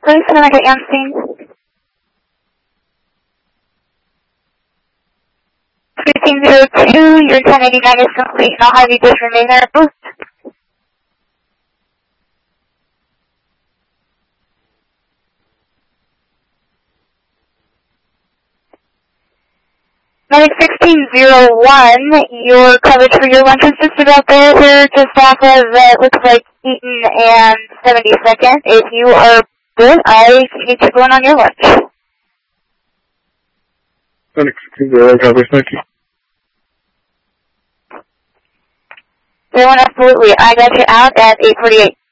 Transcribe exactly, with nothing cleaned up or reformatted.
please, and then I get you on scene. fifteen zero two, your ten eighty-nine is complete, and I'll have you just remain there at booth. Medic sixteen zero one, your coverage for your lunch is just about there. We're just off of, uh, looks like Eaton and seventy-second. If you are good, I need you going on your lunch. Medic sixteen zero one, coverage, thank you. Everyone, absolutely. I got you out at eight forty-eight.